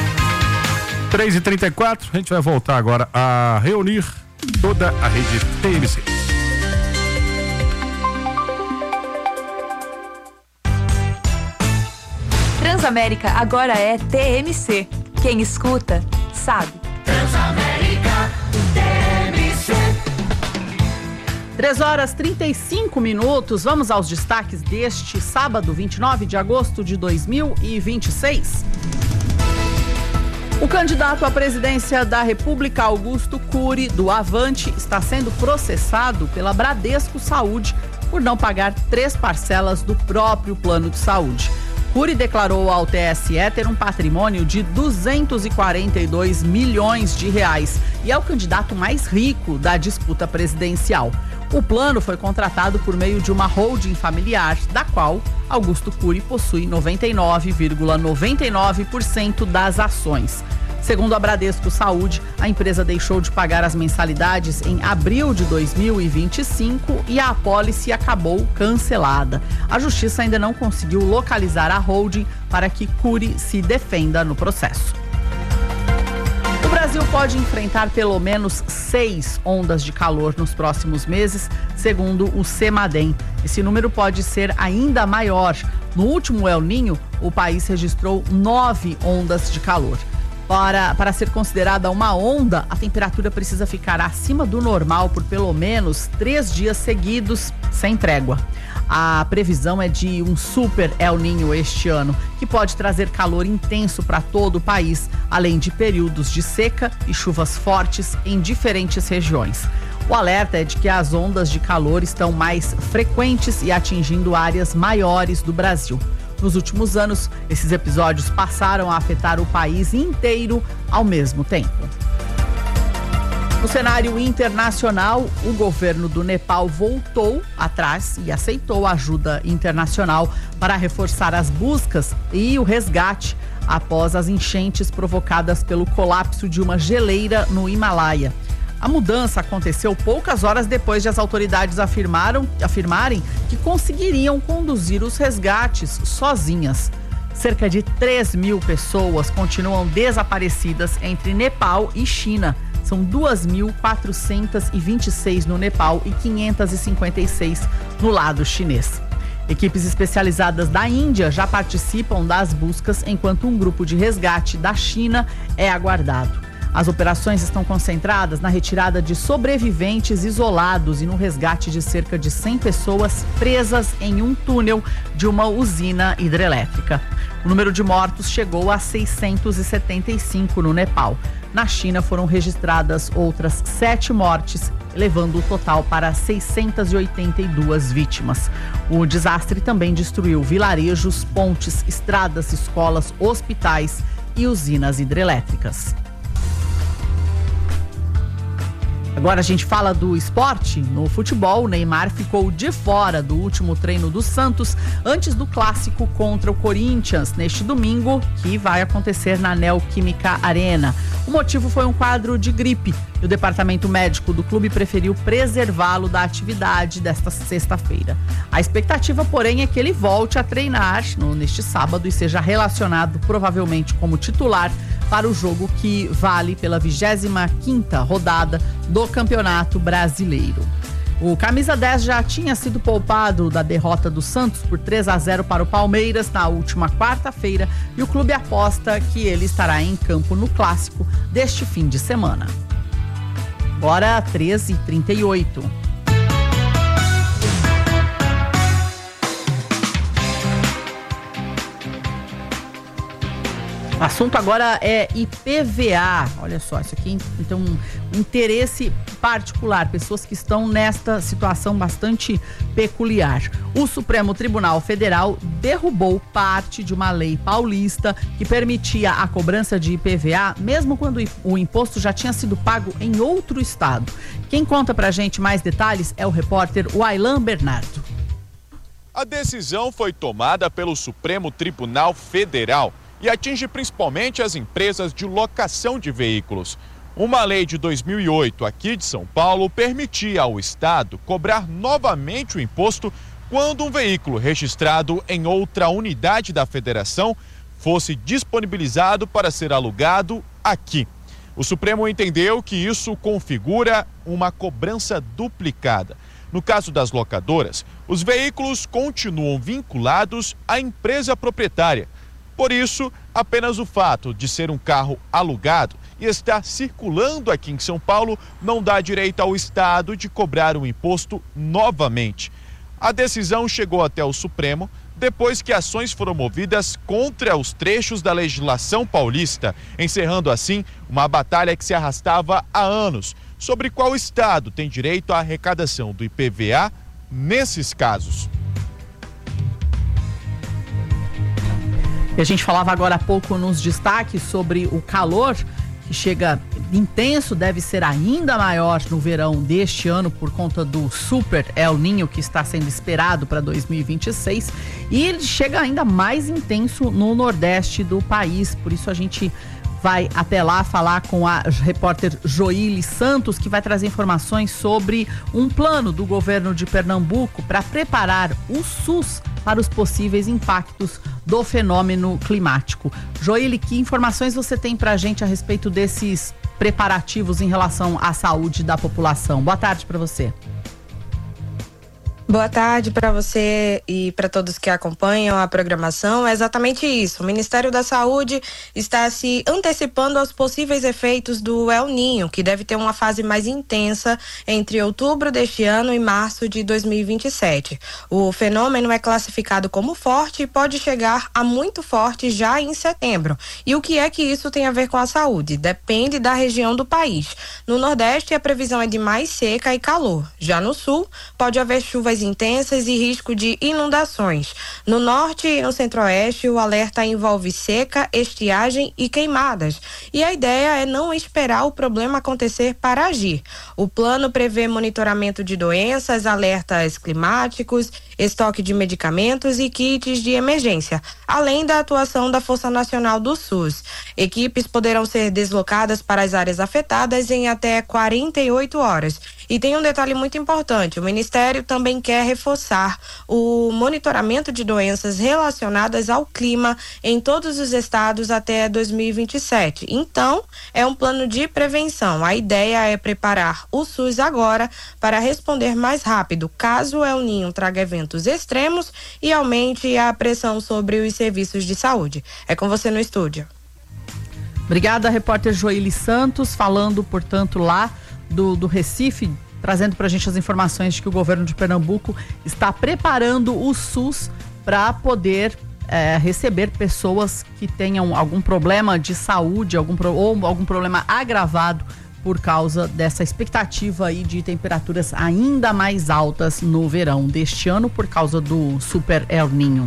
Speaker 29: três e trinta e quatro, a gente vai voltar agora a reunir toda a rede T M C.
Speaker 9: Transamérica agora é T M C. Quem escuta, sabe.
Speaker 3: Transamérica T M C.
Speaker 7: três horas e trinta e cinco minutos. Vamos aos destaques deste sábado, vinte e nove de agosto de dois mil e vinte e seis. O candidato à presidência da República, Augusto Cury, do Avante, está sendo processado pela Bradesco Saúde por não pagar três parcelas do próprio plano de saúde. Cury declarou ao T S E ter um patrimônio de duzentos e quarenta e dois milhões de reais e é o candidato mais rico da disputa presidencial. O plano foi contratado por meio de uma holding familiar, da qual Augusto Cury possui noventa e nove vírgula noventa e nove por cento das ações. Segundo a Bradesco Saúde, a empresa deixou de pagar as mensalidades em abril de dois mil e vinte e cinco e a apólice acabou cancelada. A justiça ainda não conseguiu localizar a holding para que Cury se defenda no processo. O Brasil pode enfrentar pelo menos seis ondas de calor nos próximos meses, segundo o CEMADEM. Esse número pode ser ainda maior. No último El Niño, o país registrou nove ondas de calor. Para, para ser considerada uma onda, a temperatura precisa ficar acima do normal por pelo menos três dias seguidos, sem trégua. A previsão é de um super El Niño este ano, que pode trazer calor intenso para todo o país, além de períodos de seca e chuvas fortes em diferentes regiões. O alerta é de que as ondas de calor estão mais frequentes e atingindo áreas maiores do Brasil. Nos últimos anos, esses episódios passaram a afetar o país inteiro ao mesmo tempo. No cenário internacional, o governo do Nepal voltou atrás e aceitou ajuda internacional para reforçar as buscas e o resgate após as enchentes provocadas pelo colapso de uma geleira no Himalaia. A mudança aconteceu poucas horas depois de as autoridades afirmaram, afirmarem que conseguiriam conduzir os resgates sozinhas. Cerca de três mil pessoas continuam desaparecidas entre Nepal e China. São duas mil quatrocentas e vinte e seis no Nepal e quinhentas e cinquenta e seis no lado chinês. Equipes especializadas da Índia já participam das buscas, enquanto um grupo de resgate da China é aguardado. As operações estão concentradas na retirada de sobreviventes isolados e no resgate de cerca de cem pessoas presas em um túnel de uma usina hidrelétrica. O número de mortos chegou a seiscentos e setenta e cinco no Nepal. Na China foram registradas outras sete mortes, levando o total para seiscentas e oitenta e duas vítimas. O desastre também destruiu vilarejos, pontes, estradas, escolas, hospitais e usinas hidrelétricas. Agora a gente fala do esporte. No futebol, o Neymar ficou de fora do último treino do Santos antes do clássico contra o Corinthians neste domingo, que vai acontecer na Neoquímica Arena. O motivo foi um quadro de gripe e o departamento médico do clube preferiu preservá-lo da atividade desta sexta-feira. A expectativa, porém, é que ele volte a treinar no, neste sábado e seja relacionado provavelmente como titular para o jogo que vale pela vigésima quinta rodada do Campeonato Brasileiro. O camisa dez já tinha sido poupado da derrota do Santos por três a zero para o Palmeiras na última quarta-feira e o clube aposta que ele estará em campo no clássico deste fim de semana. Agora treze e trinta e oito. O assunto agora é I P V A. Olha só, isso aqui então um interesse particular, pessoas que estão nesta situação bastante peculiar. O Supremo Tribunal Federal derrubou parte de uma lei paulista que permitia a cobrança de I P V A mesmo quando o imposto já tinha sido pago em outro estado. Quem conta pra gente mais detalhes é o repórter Wailan Bernardo.
Speaker 1: A decisão foi tomada pelo Supremo Tribunal Federal e atinge principalmente as empresas de locação de veículos. Uma lei de dois mil e oito aqui de São Paulo permitia ao Estado cobrar novamente o imposto quando um veículo registrado em outra unidade da federação fosse disponibilizado para ser alugado aqui. O Supremo entendeu que isso configura uma cobrança duplicada. No caso das locadoras, os veículos continuam vinculados à empresa proprietária. Por isso, apenas o fato de ser um carro alugado e estar circulando aqui em São Paulo não dá direito ao Estado de cobrar o imposto novamente. A decisão chegou até o Supremo depois que ações foram movidas contra os trechos da legislação paulista, encerrando assim uma batalha que se arrastava há anos sobre qual estado tem direito à arrecadação do I P V A nesses casos.
Speaker 7: E a gente falava agora há pouco nos destaques sobre o calor que chega intenso, deve ser ainda maior no verão deste ano por conta do Super El Niño que está sendo esperado para dois mil e vinte e seis, e ele chega ainda mais intenso no nordeste do país. Por isso a gente vai até lá falar com a repórter Joíli Santos, que vai trazer informações sobre um plano do governo de Pernambuco para preparar o SUS para os possíveis impactos do fenômeno climático. Joíli, que informações você tem para a gente a respeito desses preparativos em relação à saúde da população? Boa tarde para você.
Speaker 2: Boa tarde para você e para todos que acompanham a programação. É exatamente isso. O Ministério da Saúde está se antecipando aos possíveis efeitos do El Niño, que deve ter uma fase mais intensa entre outubro deste ano e março de dois mil e vinte e sete. O fenômeno é classificado como forte e pode chegar a muito forte já em setembro. E o que é que isso tem a ver com a saúde? Depende da região do país. No Nordeste, a previsão é de mais seca e calor. Já no Sul, pode haver chuvas intensas e risco de inundações. No norte e no centro-oeste, o alerta envolve seca, estiagem e queimadas. E a ideia é não esperar o problema acontecer para agir. O plano prevê monitoramento de doenças, alertas climáticos, estoque de medicamentos e kits de emergência, além da atuação da Força Nacional do SUS. Equipes poderão ser deslocadas para as áreas afetadas em até quarenta e oito horas. E tem um detalhe muito importante: o Ministério também quer reforçar o monitoramento de doenças relacionadas ao clima em todos os estados até dois mil e vinte e sete. Então, é um plano de prevenção. A ideia é preparar o SUS agora para responder mais rápido, caso o El Niño traga eventos extremos e aumente a pressão sobre os serviços de saúde. É com você no estúdio.
Speaker 7: Obrigada, repórter Joíli Santos, falando, portanto, lá do, do Recife, trazendo para a gente as informações de que o governo de Pernambuco está preparando o SUS para poder é, receber pessoas que tenham algum problema de saúde, algum pro, ou algum problema agravado por causa dessa expectativa aí de temperaturas ainda mais altas no verão deste ano por causa do Super El Niño.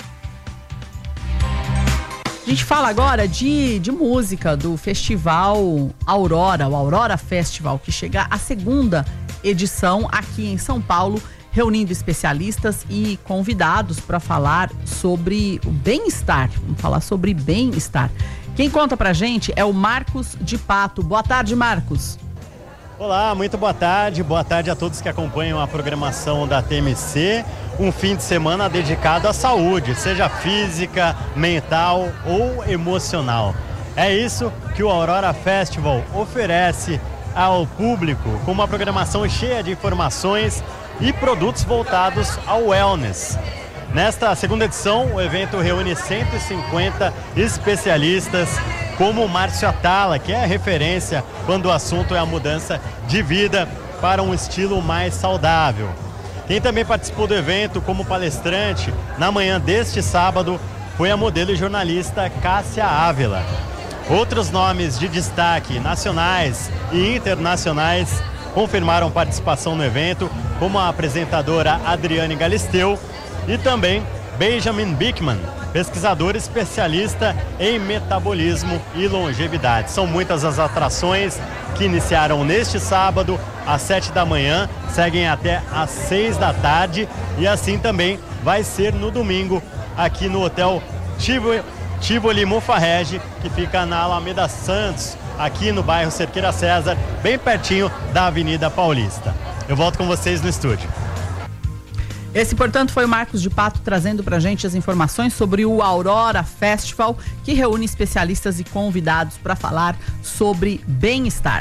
Speaker 7: A gente fala agora de, de música, do Festival Aurora, o Aurora Festival, que chega à segunda edição aqui em São Paulo, reunindo especialistas e convidados para falar sobre o bem-estar. Vamos falar sobre bem-estar. Quem conta pra gente é o Marcos de Pato. Boa tarde, Marcos.
Speaker 17: Olá, muito boa tarde. Boa tarde a todos que acompanham a programação da T M C. Um fim de semana dedicado à saúde, seja física, mental ou emocional. É isso que o Aurora Festival oferece ao público, com uma programação cheia de informações e produtos voltados ao wellness. Nesta segunda edição, o evento reúne cento e cinquenta especialistas, como o Márcio Atala, que é a referência quando o assunto é a mudança de vida para um estilo mais saudável. Quem também participou do evento como palestrante na manhã deste sábado foi a modelo e jornalista Cássia Ávila. Outros nomes de destaque nacionais e internacionais confirmaram participação no evento, como a apresentadora Adriane Galisteu e também Benjamin Bickman, pesquisador especialista em metabolismo e longevidade. São muitas as atrações que iniciaram neste sábado às sete da manhã, seguem até às seis da tarde e assim também vai ser no domingo aqui no Hotel Tivoli, Tivoli Mufarrege, que fica na Alameda Santos, aqui no bairro Cerqueira César, bem pertinho da Avenida Paulista. Eu volto com vocês no estúdio.
Speaker 7: Esse, portanto, foi o Marcos de Pato trazendo pra gente as informações sobre o Aurora Festival, que reúne especialistas e convidados para falar sobre bem-estar.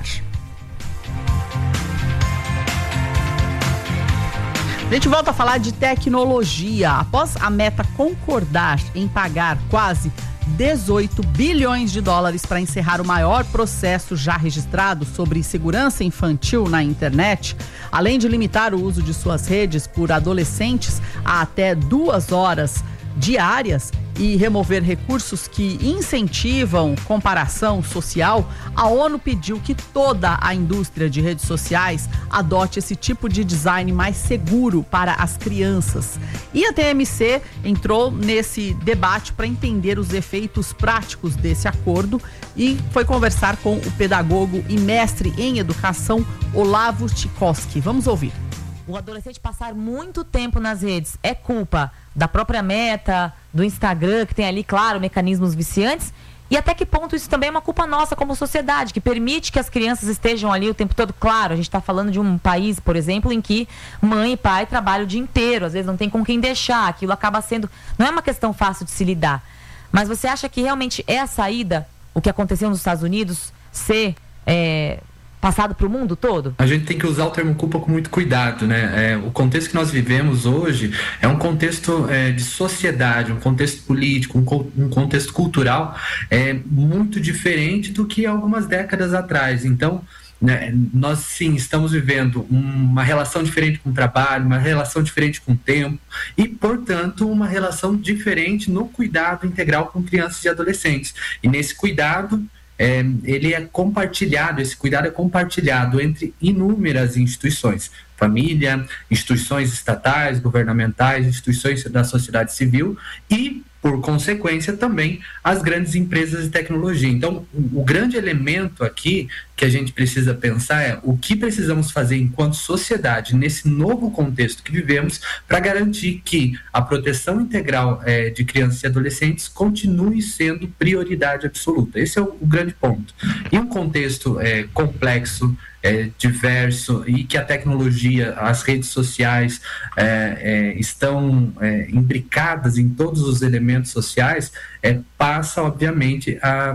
Speaker 7: A gente volta a falar de tecnologia. Após a Meta concordar em pagar quase dezoito bilhões de dólares para encerrar o maior processo já registrado sobre segurança infantil na internet, além de limitar o uso de suas redes por adolescentes a até duas horas diárias e remover recursos que incentivam comparação social, a ONU pediu que toda a indústria de redes sociais adote esse tipo de design mais seguro para as crianças. E a T M C entrou nesse debate para entender os efeitos práticos desse acordo e foi conversar com o pedagogo e mestre em educação Olavo Tchaikovsky. Vamos ouvir.
Speaker 8: O adolescente passar muito tempo nas redes é culpa da própria Meta, do Instagram, que tem ali, claro, mecanismos viciantes? E até que ponto isso também é uma culpa nossa como sociedade, que permite que as crianças estejam ali o tempo todo? Claro, a gente está falando de um país, por exemplo, em que mãe e pai trabalham o dia inteiro, às vezes não tem com quem deixar, aquilo acaba sendo... Não é uma questão fácil de se lidar. Mas você acha que realmente é a saída, o que aconteceu nos Estados Unidos, ser... É, passado para o mundo todo?
Speaker 10: A gente tem que usar o termo culpa com muito cuidado, né? É, o contexto que nós vivemos hoje é um contexto é, de sociedade, um contexto político, um, um contexto cultural é, muito diferente do que algumas décadas atrás. Então, né, nós sim estamos vivendo uma relação diferente com o trabalho, uma relação diferente com o tempo e, portanto, uma relação diferente no cuidado integral com crianças e adolescentes. E nesse cuidado, É, ele é compartilhado, esse cuidado é compartilhado entre inúmeras instituições, família, instituições estatais, governamentais, instituições da sociedade civil e, por consequência, também as grandes empresas de tecnologia. Então, o, o grande elemento aqui que a gente precisa pensar é o que precisamos fazer enquanto sociedade nesse novo contexto que vivemos para garantir que a proteção integral é, de crianças e adolescentes continue sendo prioridade absoluta. Esse é o, o grande ponto. Em um contexto é, complexo, É, diverso e que a tecnologia, as redes sociais é, é, estão é, imbricadas em todos os elementos sociais, é, passa obviamente a,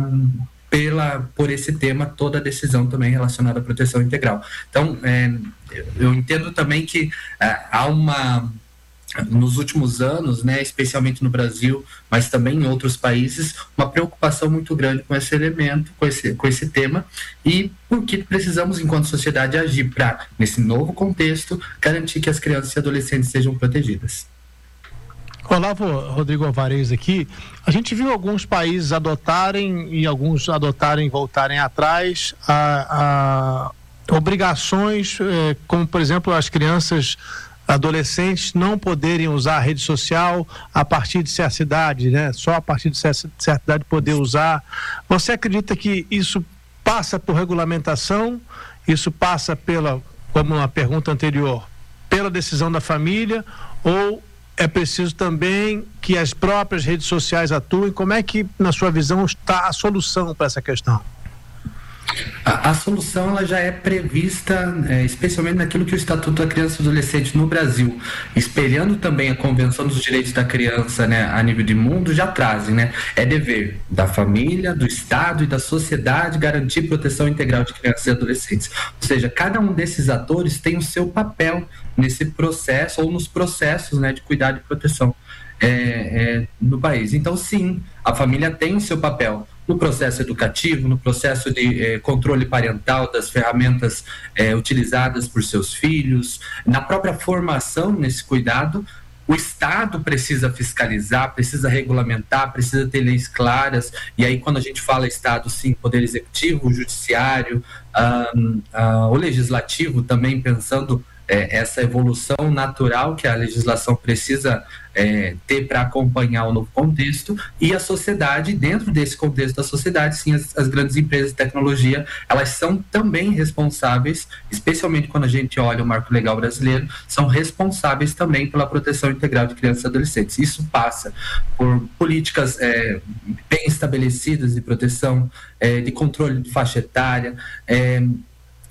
Speaker 10: pela, por esse tema toda a decisão também relacionada à proteção integral. Então, é, eu entendo também que é, há uma... nos últimos anos, né, especialmente no Brasil, mas também em outros países, uma preocupação muito grande com esse elemento, com esse, com esse tema, e porque precisamos, enquanto sociedade, agir para, nesse novo contexto, garantir que as crianças e adolescentes sejam protegidas.
Speaker 28: Olavo, Rodrigo Alvarez aqui. A gente viu alguns países adotarem e alguns adotarem e voltarem atrás a, a obrigações, eh, como, por exemplo, as crianças adolescentes não poderem usar a rede social a partir de certa idade, né? Só a partir de certa idade poder usar. Você acredita que isso passa por regulamentação, isso passa pela, como na pergunta anterior, pela decisão da família, ou é preciso também que as próprias redes sociais atuem? Como é que, na sua visão, está a solução para essa questão?
Speaker 10: A, a solução ela já é prevista, é, especialmente naquilo que o Estatuto da Criança e do Adolescente no Brasil, espelhando também a Convenção dos Direitos da Criança, né, a nível de mundo, já trazem, né? É dever da família, do Estado e da sociedade garantir proteção integral de crianças e adolescentes. Ou seja, cada um desses atores tem o seu papel nesse processo ou nos processos, né, de cuidado e proteção é, é, no país. Então, sim, a família tem o seu papel no processo educativo, no processo de eh, controle parental das ferramentas eh, utilizadas por seus filhos, na própria formação nesse cuidado. O Estado precisa fiscalizar, precisa regulamentar, precisa ter leis claras, e aí quando a gente fala Estado, sim, Poder Executivo, o Judiciário, um, uh, o Legislativo também pensando é, essa evolução natural que a legislação precisa é, ter para acompanhar o novo contexto, e a sociedade, dentro desse contexto da sociedade, sim, as, as grandes empresas de tecnologia, elas são também responsáveis, especialmente quando a gente olha o marco legal brasileiro, são responsáveis também pela proteção integral de crianças e adolescentes. Isso passa por políticas é, bem estabelecidas de proteção, é, de controle de faixa etária, é,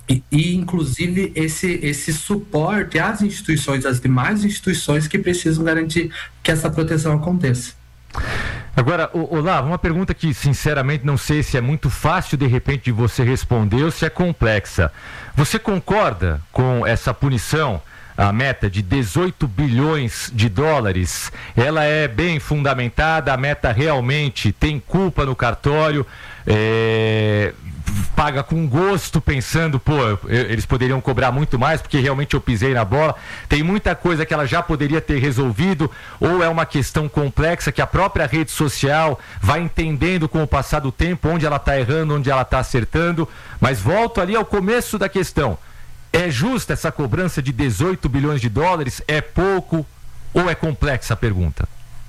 Speaker 10: E, e inclusive, esse, esse suporte às instituições, às demais instituições que precisam garantir que essa proteção aconteça.
Speaker 11: Agora, Olavo, uma pergunta que sinceramente não sei se é muito fácil de repente de você responder ou se é complexa. Você concorda com essa punição, a meta de dezoito bilhões de dólares? Ela é bem fundamentada, a meta realmente tem culpa no cartório, é... paga com gosto, pensando, pô, eles poderiam cobrar muito mais porque realmente eu pisei na bola. Tem muita coisa que ela já poderia ter resolvido, ou é uma questão complexa que a própria rede social vai entendendo com o passar do tempo onde ela está errando, onde ela está acertando. Mas volto ali ao começo da questão. É justa essa cobrança de dezoito bilhões de dólares? É pouco ou é complexa a pergunta?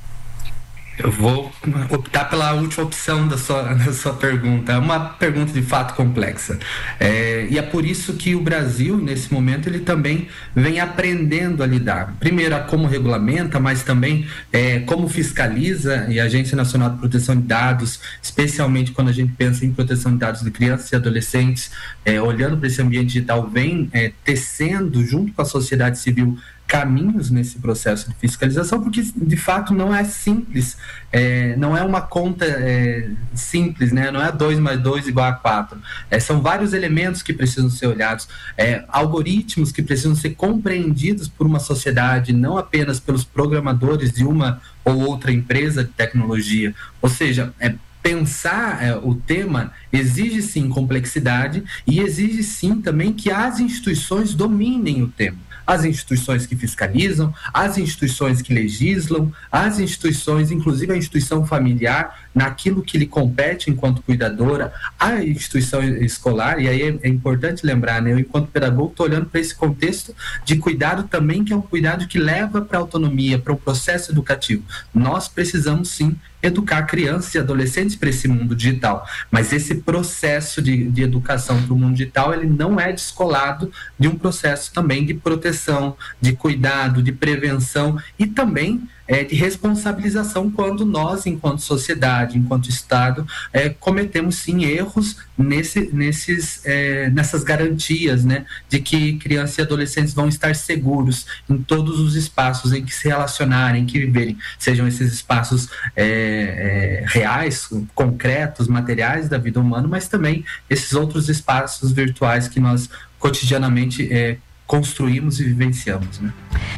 Speaker 10: Eu vou optar pela última opção da sua, da sua pergunta. É uma pergunta de fato complexa. É, e é por isso que o Brasil, nesse momento, ele também vem aprendendo a lidar. Primeiro, a como regulamenta, mas também é, como fiscaliza, e a Agência Nacional de Proteção de Dados, especialmente quando a gente pensa em proteção de dados de crianças e adolescentes, é, olhando para esse ambiente digital, vem é, tecendo, junto com a sociedade civil, caminhos nesse processo de fiscalização, porque de fato não é simples, é, não é uma conta é, simples, né? Não é dois mais dois igual a quatro. É, são vários elementos que precisam ser olhados, é, algoritmos que precisam ser compreendidos por uma sociedade, não apenas pelos programadores de uma ou outra empresa de tecnologia. Ou seja, é, pensar é, o tema exige sim complexidade e exige sim também que as instituições dominem o tema. As instituições que fiscalizam, as instituições que legislam, as instituições, inclusive a instituição familiar, naquilo que lhe compete enquanto cuidadora, a instituição escolar, e aí é, é importante lembrar, né, eu enquanto pedagogo estou olhando para esse contexto de cuidado também, que é um cuidado que leva para a autonomia, para o processo educativo. Nós precisamos sim educar crianças e adolescentes para esse mundo digital, mas esse processo de, de educação para o mundo digital, ele não é descolado de um processo também de proteção, de cuidado, de prevenção e também é, de responsabilização quando nós, enquanto sociedade, enquanto Estado, é, cometemos sim erros nesse, nesses, é, nessas garantias, né, de que crianças e adolescentes vão estar seguros em todos os espaços em que se relacionarem, em que viverem, sejam esses espaços é, é, reais, concretos, materiais da vida humana, mas também esses outros espaços virtuais que nós cotidianamente é, construímos e vivenciamos, né?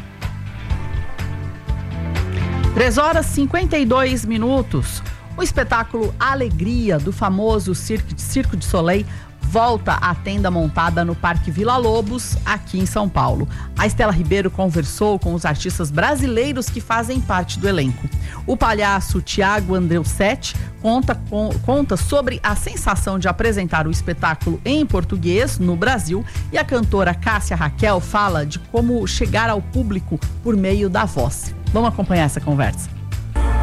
Speaker 7: três horas e cinquenta e dois minutos. O espetáculo Alegria, do famoso Cirque, Circo de Soleil, volta à tenda montada no Parque Vila Lobos, aqui em São Paulo. A Estela Ribeiro conversou com os artistas brasileiros que fazem parte do elenco. O palhaço Tiago Andreusetti conta, com, conta sobre a sensação de apresentar o espetáculo em português no Brasil, e a cantora Cássia Raquel fala de como chegar ao público por meio da voz. Vamos acompanhar essa conversa.